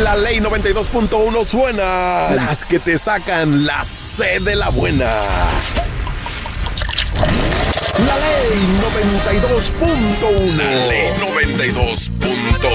La Ley 92.1 suena. Las que te sacan la C de la buena. La Ley 92.1. La Ley 92.1.